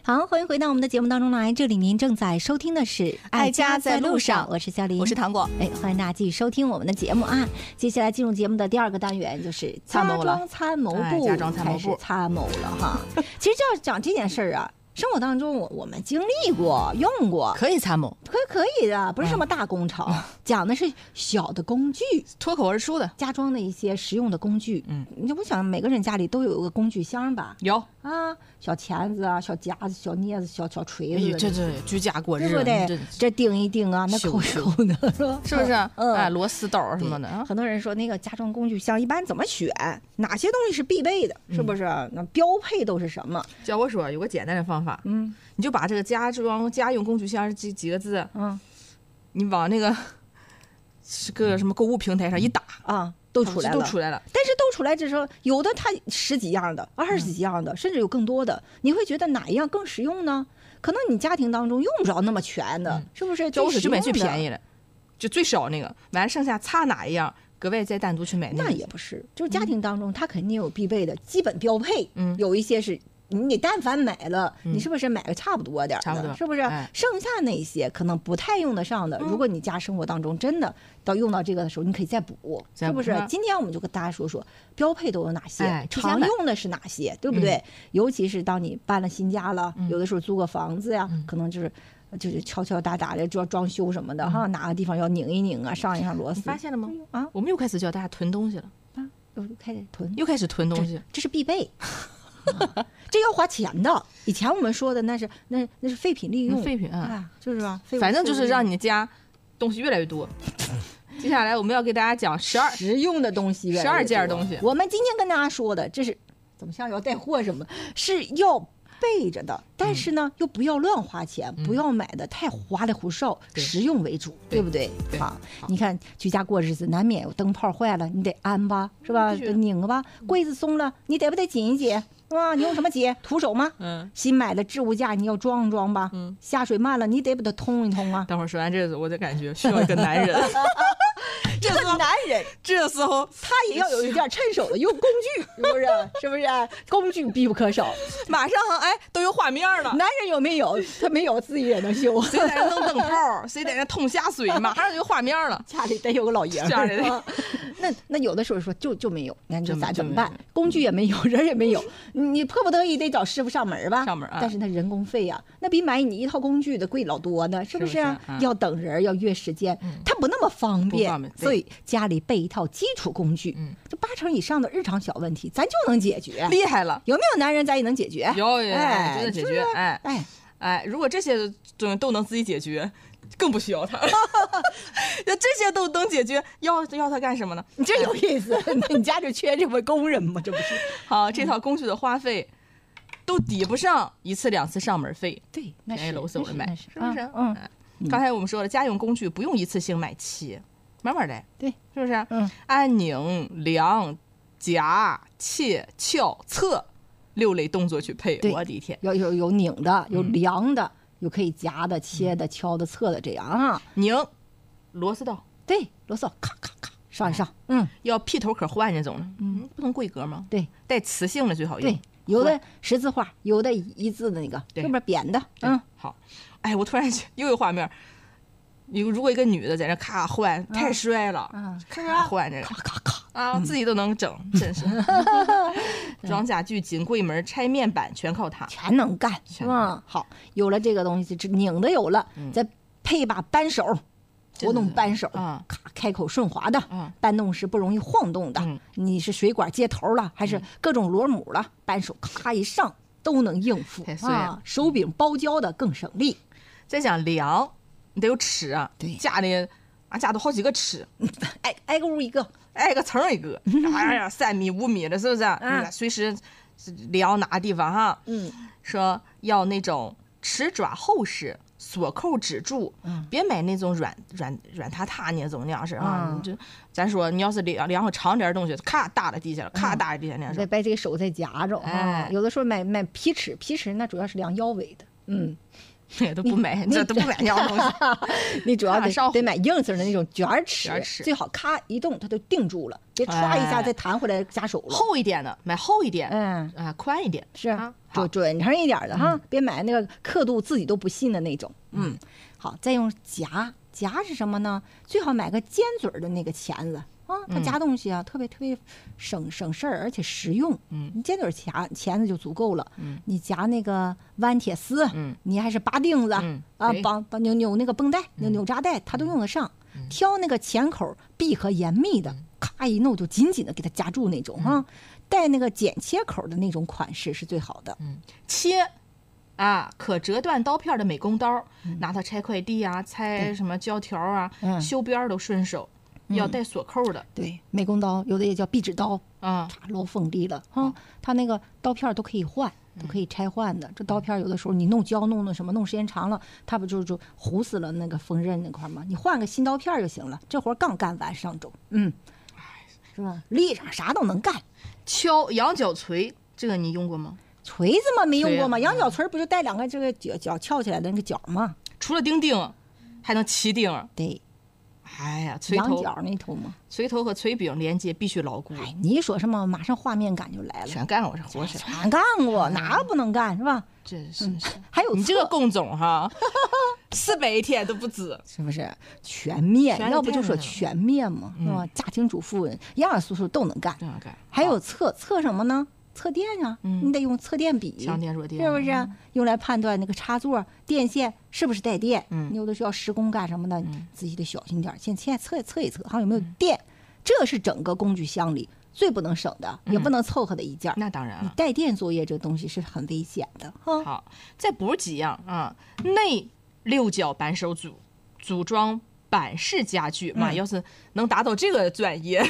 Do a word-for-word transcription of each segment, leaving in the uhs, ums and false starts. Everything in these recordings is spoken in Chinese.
好，欢迎回到我们的节目当中来，这里您正在收听的是《 爱家在路上》， 我是小林， 我是糖果。 哎，欢迎大家继续收听我们的节目啊！接下来进入节目的第二个单元就是家装参谋部， 哎、家装参谋部参谋了哈。其实就要讲这件事儿啊。生活当中我我们经历过用过， 可以参谋， 可可以的，不是什么大工程、嗯、讲的是小的工具， 脱口而出的家装的一些实用的工具。嗯，你就不想每个人家里都有个工具箱吧？ 有啊，小钳子啊，小夹子，小镊子，小小锤子、 哎、这这居家过日对不对？这, 这钉一钉啊，那抠一抠的是吧？ 是不是？ 嗯， 哎，螺丝刀什么的。 很多人说那个家装工具箱一般怎么选？哪些东西是必备的？是不是？嗯、那标配都是什么？ 叫我说有个简单的方法，嗯。你就把这个家装家用工具箱这几个字，嗯，你往那个是个什么购物平台上一打啊，都出来了， 都出来了。 但是都出来之后，有的它十几样的，二十几样的，嗯、甚至有更多的，你会觉得哪一样更实用呢？可能你家庭当中用不着那么全的，嗯、是不是？ 就我就买最便宜的，就最少那个，完了剩下差哪一样，格外再单独去买那个。 那也不是，就是家庭当中它肯定有必备的基本标配，嗯，有一些是。你但凡买了，你是不是买个差不多点的？ 差不多， 是不是？哎、剩下那些可能不太用得上的，嗯、如果你家生活当中真的到用到这个的时候，你可以再补，是不是？今天我们就跟大家说说标配都有哪些，哎、常用的是哪些，对不对？嗯、尤其是当你搬了新家了，嗯、有的时候租个房子呀，嗯、可能就是就是敲敲打打的，就要装修什么的、嗯、哈，哪个地方要拧一拧啊，上一上螺丝。 你发现了吗？啊，我们又开始教大家囤东西了啊，又开始囤， 又开始囤东西， 这, 这是必备。啊、这要花钱的。以前我们说的那是那那是废品利用， 废品啊、 哎，就是吧？ 反正就是让你家东西越来越多。接下来我们要给大家讲十二实用的东西， 十二件东西。 我们今天跟大家说的，这是怎么像要带货什么，是要备着的，但是呢、嗯、又不要乱花钱，不要买的太花里胡哨，嗯、实用为主， 对, 对不对？ 对好，你看居家过日子，难免有灯泡坏了，你得安吧，是吧？得拧吧。柜子松了，你得不得紧一紧？啊，你用什么解？徒手吗？嗯，新买的置物架你要装装吧。嗯，下水慢了，你得把它通一通啊。 等会儿说完这个，我就感觉需要一个男人。 这个男人这时候他也要有一点趁手的用工具，是不是？是不是？工具必不可少。 马上哎都有画面了。 男人有没有？他没有，自己也能修。 谁在那弄灯泡，谁在那通下水，马上就有画面了。 家里得有个老爷们。 家里得。 那那有的时候说就就没有，那这咋怎么办？工具也没有，人也没有，你迫不得已得找师傅上门吧。 上门啊。 但是那人工费呀、啊，那比买你一套工具的贵老多呢，是不是？ 是不是啊、 要等人，要约时间，嗯、它不那么方便。 方便所以家里备一套基础工具，嗯，这八成以上的日常小问题，咱就能解决。 厉害了， 有没有男人咱也能解决？ 有，有， 哎， 真的解决。哎哎哎，如果这些东西都能自己解决，更不需要他。那这些都能解决，要要他干什么呢？ 你这有意思，你家就缺这位工人吗？这不是？ 好，这套工具的花费都抵不上一次两次上门费。 对，那是楼搜的买，是不是？ 嗯。 刚才我们说了，家用工具不用一次性买齐，慢慢来， 对， 是不是？ 嗯， 按拧、量、夹、切、撬、测六类动作去配。我的天， 有有有拧的，有量的，嗯、有可以夹的、切的、敲的、测的，这样啊。 拧，螺丝刀， 对，螺丝刀，咔咔咔上一上，嗯， 要劈头可换那种的，嗯，不能规格吗？ 对， 带磁性的最好用。 对，有的十字画，有的一字的那个，是不是扁的？嗯， 好。哎，我突然又有画面，你如果一个女的在那咔换，嗯、太帅了，嗯，咔换这个， 咔咔咔啊， 嗯、 自己都能整，真是。装家具、紧柜门、拆面板全靠它， 全能干，是吧？好，有了这个东西，这拧的有了，嗯、再配一把扳手，活动扳手， 啊、 咔开口顺滑的， 嗯、 搬动时不容易晃动的。嗯、你是水管接头了，还是各种螺母了？扳手咔一上都能应付啊。手柄包胶的更省力。 再讲量，你得有尺啊， 对， 家里俺家都好几个尺， 挨挨个屋一个， 挨个层一个，哎呀，三米五米的，是不是？嗯，随时量哪个地方哈？ 嗯， 说要那种尺爪厚实，锁扣止住，嗯，别买那种软软软塌塌那种那样式啊。 嗯、 你就咱说，你要是量量个长点的东西，咔搭在地下了，咔搭在地下那样式。 再把这个手再夹着， 哎， 有的时候买买皮尺，皮尺那主要是量腰围的，嗯。 都不买，这都不买那样东西。 你主要得得买硬式的那种卷尺， 尺最好咔一动它就定住了，别歘一下再弹回来夹手了。 厚一点的，买厚一点， 嗯啊，宽一点是啊，准准成一点的哈，别买那个刻度自己都不信的那种。嗯，好，再用夹。夹是什么呢？最好买个尖嘴的那个钳子啊，它夹东西啊、嗯、特别特别省省事儿，而且实用。 嗯， 你尖嘴钳钳子就足够了。 嗯， 你夹那个弯铁丝， 嗯， 你还是拔钉子、 嗯、 啊，绑绑扭扭那个绷带、扭扭扎带，它都用得上。 嗯、 挑那个钳口闭合严密的，咔一弄就紧紧的给它夹住那种哈、 嗯啊。带那个剪切口的那种款式是最好的。 嗯，切。啊，可折断刀片的美工刀，嗯、拿它拆快递啊，拆什么胶条啊， 嗯、 修边都顺手。嗯、要带锁扣的， 对，美工刀有的也叫壁纸刀啊， 漏锋利了哈、嗯。它那个刀片都可以换，都可以拆换的。嗯、这刀片有的时候你弄胶弄的什么，弄时间长了，它不就就糊死了那个锋刃那块吗？你换个新刀片就行了。这活刚干完上周，嗯，是吧？立上啥都能干。 敲羊角锤，这个你用过吗？ 锤子嘛没用过吗？羊角锤不就带两个这个角角翘起来的那个角吗？ 除了钉钉，还能齐钉。 对， 哎呀，锤头羊角那头嘛， 锤头和锤柄连接必须牢固。 哎，你一说什么，马上画面感就来了。 全干过这活是？ 全干过，哪个不能干是吧？ 真是是。 还有你这个工种哈，四百天都不止， 是不是？全面，要不就说全面嘛，是吧？家庭主妇样样叔叔都能干。 都能干。 还有测测什么呢？测电啊， 嗯、 你得用测电笔， 强电弱电， 是不是、啊？用来判断那个插座电线是不是带电。 嗯， 你有的时候施工干什么的， 嗯、 自己得小心点。先先测测一测，看有没有电。嗯、这是整个工具箱里最不能省的， 嗯、 也不能凑合的一件。 那当然了， 你带电作业这东西是很危险的哈。 好，再补几样啊，内六角扳手组，组装板式家具嘛， 嗯、 要是能达到这个专业。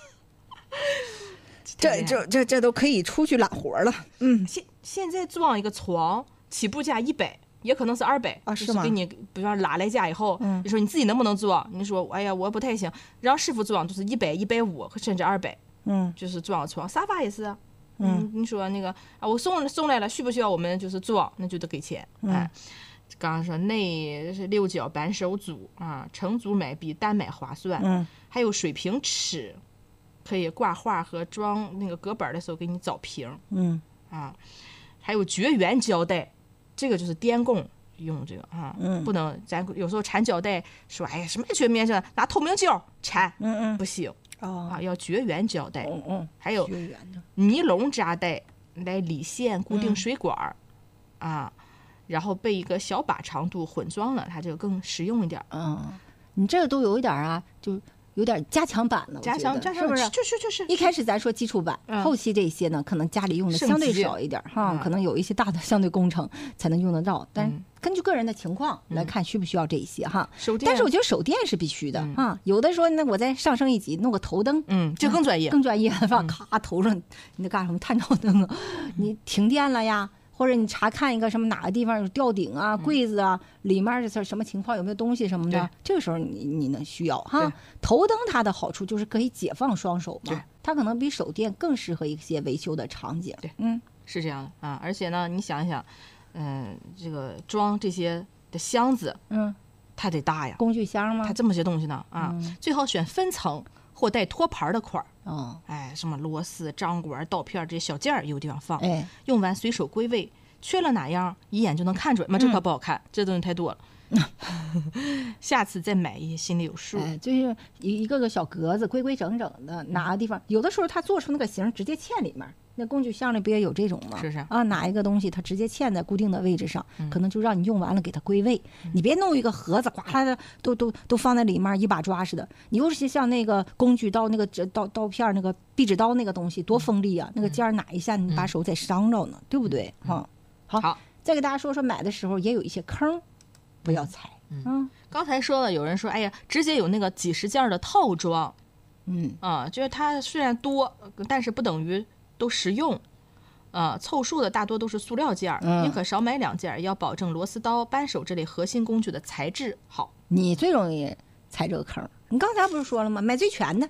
这这这这都可以出去揽活了。嗯， 现现在装一个床起步价一百，也可能是二百啊，是吗？ 就是给你，比方拉来家以后， 嗯， 你说你自己能不能装？你说，哎呀，我不太行，让师傅装就是一百、一百五，甚至二百。 嗯， 就是装床，沙发也是啊。嗯，你说那个啊，我送送来了，需不需要我们就是装？那就得给钱。 嗯、 哎，刚刚说内是六角扳手组啊，成组买比单买划算。 嗯， 还有水平尺。可以挂画和装那个隔板的时候给你找平， 嗯啊，还有绝缘胶带，这个就是电工用这个啊， 嗯， 不能咱有时候缠胶带说哎呀什么绝缘胶，拿透明胶缠， 嗯嗯， 不行哦啊，要绝缘胶带， 嗯嗯， 还有尼龙扎带来理线固定水管、嗯、啊，然后备一个小把长度混装的，它这个更实用一点。 嗯，你这个都有一点啊，就。有点加强版了， 加强加强是不是？ 就是就是。 一开始咱说基础版， 嗯、 后期这些呢，可能家里用的相对少一点哈， 嗯、 可能有一些大的相对工程才能用得到。但是根据个人的情况来看，需不需要这些哈？ 手电。 但是我觉得手电是必须的哈、嗯。有的说，那我再上升一级，弄个头灯， 嗯，这更专业， 更专业是吧？咔，头上你得干什么？探照灯啊，你停电了呀？或者你查看一个什么哪个地方有吊顶啊、柜子啊，里面是什么情况，有没有东西什么的，这个时候你你能需要哈。头灯它的好处就是可以解放双手嘛，它可能比手电更适合一些维修的场景。 对， 嗯， 是这样的啊。而且呢，你想一想，嗯、呃，这个装这些的箱子， 嗯， 它得大呀， 工具箱吗？ 它这么些东西呢啊， 嗯、 最好选分层或带托盘的款儿。 哦， 哎，什么螺丝、张管、刀片这些小件儿有地方放， 哎， 用完随手归位，缺了哪样一眼就能看准吗？这可不好看，嗯、这东西太多了。下次再买一些，心里有数。 哎，就是一一个个小格子，规规整整的，哪个地方有的时候它做出那个形，直接嵌里面。那工具箱里不也有这种吗？ 是是啊，哪一个东西它直接嵌在固定的位置上， 嗯、 可能就让你用完了给它归位。嗯、你别弄一个盒子，呱啦的都都都放在里面，一把抓似的。你尤其像那个工具刀那个刀刀片那个壁纸刀那个东西，多锋利啊！嗯、那个尖儿哪一下你把手再伤着呢，嗯、对不对？哈、 嗯，好， 好，再给大家说说买的时候也有一些坑，不要踩。 嗯，嗯刚才说了，有人说，哎呀，直接有那个几十件的套装， 嗯啊，就是它虽然多，但是不等于都实用。啊，凑数的大多都是塑料件儿， 嗯、 宁可少买两件，要保证螺丝刀、扳手这类核心工具的材质好。 你最容易踩这个坑。你刚才不是说了吗？买最全的，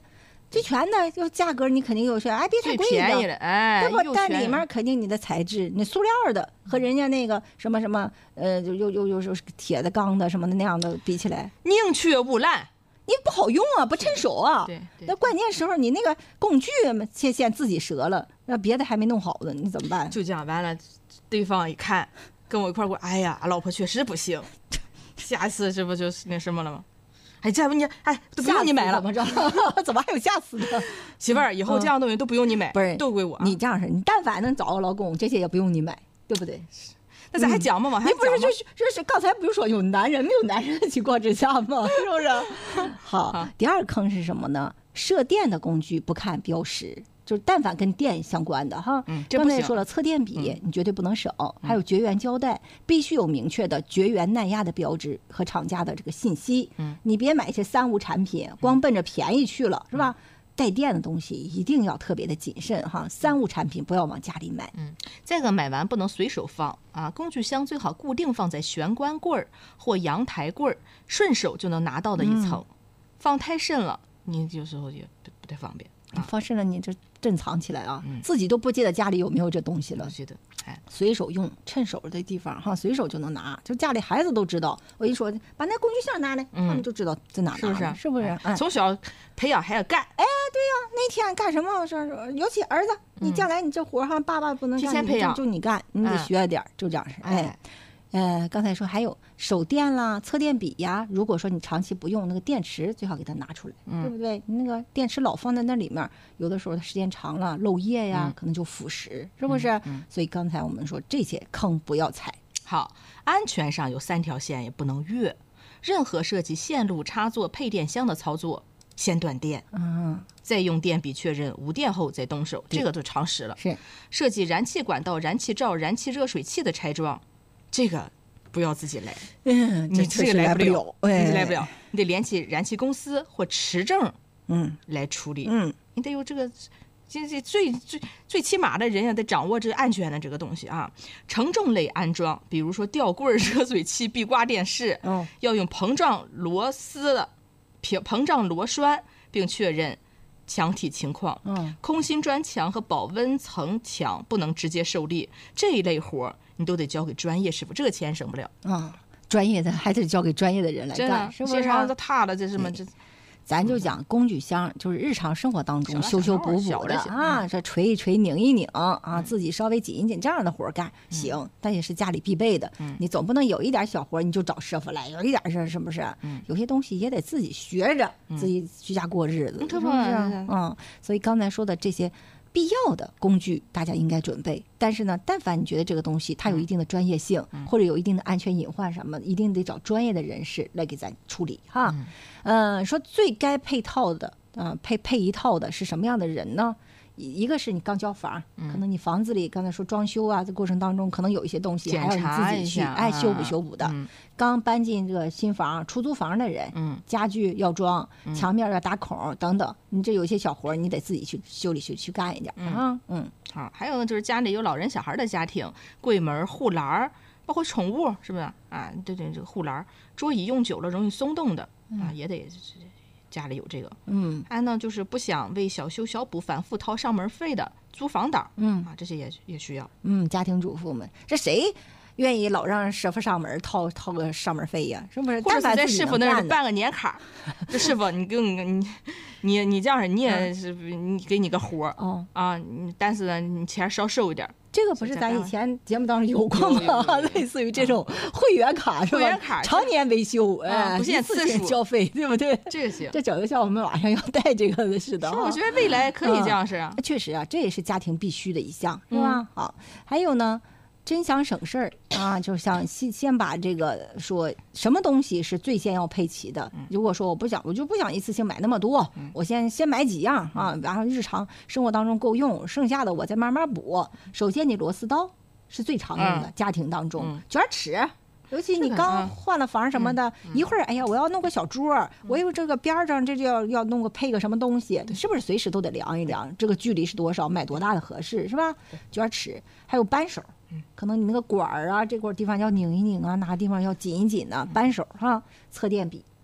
最全的就价格你肯定有说，哎，别太贵的， 最便宜的，哎， 对不？但里面肯定你的材质，那塑料的和人家那个什么什么，呃，又又又又是铁的、钢的什么的那样的比起来， 宁缺毋滥。 你不好用啊，不趁手啊。 对，对那关键时候你那个工具先先自己折了，那别的还没弄好呢，你怎么办？ 就这样完了，对方一看跟我一块过，哎呀，老婆确实不行，下次这不就是那什么了吗？哎，这不你哎都不用你买了， 怎么着？怎么还有下次的？ 媳妇儿，以后这样东西都不用你买， 不是都归我。 你这样式，你但凡能找个老公，这些也不用你买，对不对？ 那咱还讲吗？往下讲吗？你不是就是就是刚才不是说有男人没有男人的情况之下吗？是不是？好，第二坑是什么呢？射电的工具不看标识，就是但凡跟电相关的哈。 嗯， 刚才也说了，测电笔、嗯、你绝对不能省，还有绝缘胶带必须有明确的绝缘耐压的标志和厂家的这个信息。 嗯， 你别买一些三无产品，光奔着便宜去了，嗯、是吧？带电的东西一定要特别的谨慎哈，三无产品不要往家里买。 嗯，这个买完不能随手放啊，工具箱最好固定放在玄关柜儿或阳台柜儿，顺手就能拿到的一层。嗯、放太深了，你有时候也不不太方便。啊、 放深了，你这珍藏起来啊，嗯、自己都不记得家里有没有这东西了。 记得，哎， 随手用，趁手的地方哈，随手就能拿，就家里孩子都知道。我一说把那工具箱拿来，嗯、他们就知道在哪拿， 是不是？ 是不是？哎、 从小培养还要干。 哎，对呀、啊，那天干什么？我说，尤其儿子，你将来你这活哈，爸爸不能干， 提前培养， 就, 就你干，你得学点，嗯、就这样式。哎。哎呃，刚才说还有手电啦、测电笔呀。如果说你长期不用那个电池，最好给它拿出来，嗯、对不对？你那个电池老放在那里面，有的时候它时间长了漏液呀，嗯、可能就腐蚀，是不是？嗯嗯、所以刚才我们说这些坑不要踩。 好，安全上有三条线也不能越。任何涉及线路插座、配电箱的操作，先断电， 嗯， 再用电笔确认无电后再动手，这个都常识了。 是涉及燃气管道、燃气罩、燃气热水器的拆装。这个不要自己来， 嗯， 你这个来不了， 哎、 你来不了，你得联系燃气公司或持证， 嗯， 来处理， 嗯， 你得有这个，这这最最最起码的人呀，得掌握这个安全的这个东西啊。承重类安装，比如说吊柜、热水器、壁挂电视， 嗯， 要用膨胀螺丝的膨膨胀螺栓，并确认墙体情况， 嗯， 空心砖墙和保温层墙不能直接受力，这一类活你都得交给专业师傅，这个钱省不了啊、嗯。专业的还得交给专业的人来干，是不是？ 经常都塌了，这什么这。 咱就讲工具箱，就是日常生活当中修修补补的啊，这捶一捶、拧一拧啊，自己稍微紧一紧这样的活干行， 嗯、 但也是家里必备的。 嗯、 你总不能有一点小活你就找师傅来，有一点是是不是？ 嗯、 有些东西也得自己学着， 嗯、 自己居家过日子， 嗯、 是不是？嗯，所以刚才说的这些必要的工具，大家应该准备。但是呢，但凡你觉得这个东西它有一定的专业性， 嗯、 或者有一定的安全隐患什么，一定得找专业的人士来给咱处理哈。 嗯嗯，说最该配套的，呃，配配一套的是什么样的人呢？一个是你刚交房， 嗯、 可能你房子里刚才说装修啊，这过程当中可能有一些东西还要你自己去哎修补修补的。 嗯、 刚搬进这个新房、出租房的人， 嗯， 家具要装， 嗯、 墙面要打孔等等，你这有些小活你得自己去修理去去干一点啊。嗯， 好，还有就是家里有老人小孩的家庭，柜门、护栏，包括宠物，是不是啊？对对，这个护栏、桌椅用久了容易松动的啊，也得。家里有这个， 嗯， 还呢就是不想为小修小补反复掏上门费的租房党， 嗯啊，这些也也需要， 嗯，家庭主妇们，这谁愿意老让师傅上门掏掏个上门费呀？是不是？ 或者在师傅那儿办个年卡，这师傅你给你你你你这样式你也是你给你个活儿哦啊，但是呢你钱稍收一点。 这个不是咱以前节目当中有过吗？类似于这种会员卡是吧？ 会员卡常年维修，哎， 不限次数交费，对不对？ 这个行， 这整的像我们马上要带这个的似的。 我觉得未来可以这样式啊， 确实啊，这也是家庭必须的一项，是吧？好，还有呢。真想省事儿啊，就想先先把这个说什么东西是最先要配齐的。如果说我不想，我就不想一次性买那么多，我先先买几样啊，然后日常生活当中够用，剩下的我再慢慢补。首先，你螺丝刀是最常用的，家庭当中卷尺。尤其你刚换了房什么的，一会儿哎呀，我要弄个小桌，我有这个边上这就要要弄个配个什么东西，是不是随时都得量一量，这个距离是多少，买多大的合适，是吧？卷尺，还有扳手，可能你那个管儿啊，这块地方要拧一拧啊，哪个地方要紧一紧呢？扳手哈，测电笔，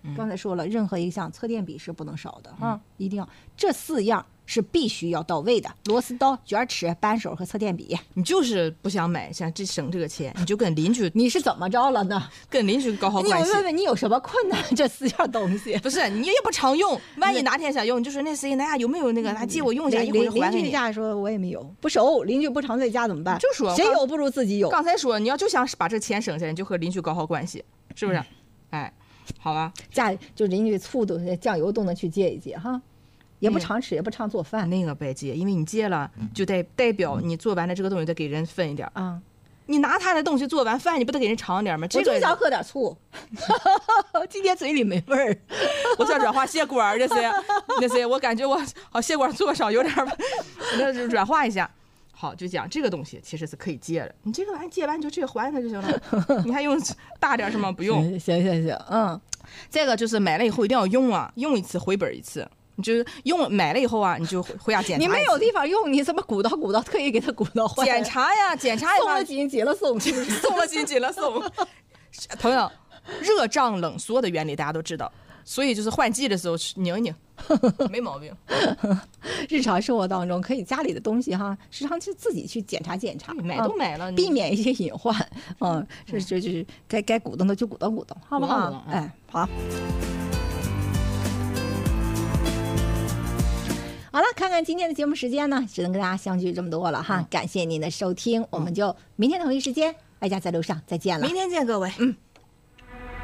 刚才说了，任何一项测电笔是不能少的哈、嗯，一定要这四样是必须要到位的：螺丝刀、卷尺、扳手和测电笔。 你就是不想买，想这省这个钱，你就跟邻居， 你是怎么着了呢？ 跟邻居搞好关系。 你问问你有什么困难？这四样东西不是你也不常用，万一哪天想用，你就说那谁那家有没有那个，来借我用一下，一会儿就还给你。 邻居家说我也没有，不熟，邻居不常在家怎么办？ 就说谁有不如自己有。 刚才说你要就想把这钱省下来，你就和邻居搞好关系，是不是？嗯、哎，好吧， 家就邻居醋都酱油都能去借一借哈。也不常吃，也不常做饭， 那个别借，因为你借了，就代代表你做完的这个东西得给人分一点啊。 你拿他的东西做完饭，你不得给人尝点吗？这个我就想喝点醋，今天嘴里没味儿。 我想软化血管，这些那些，我感觉我好血管做上有点，那就软化一下。好，就讲这个东西其实是可以借的，你这个玩意借完你就直接还他就行了，你还用大点什么不用？ 行行行，嗯， 这个就是买了以后一定要用啊，用一次回本一次。你就用买了以后啊，你就回家检查。 你没有地方用，你怎么鼓捣鼓捣，特意给它鼓捣坏？ 检查呀，检查一下。 送了紧，紧了送，是不是？ 送了紧，紧了送。朋友，热胀冷缩的原理大家都知道，所以就是换季的时候拧一拧，没毛病。 日常生活当中，可以家里的东西哈，时常去自己去检查检查， 买都买了， 避免一些隐患。嗯，是就就是该该鼓捣的就鼓捣鼓捣，好不好？哎，好。好了，看看今天的节目时间呢，只能跟大家相聚这么多了哈。嗯、感谢您的收听，我们就明天同一时间，爱家在路上再见了。 明天见，各位。 嗯。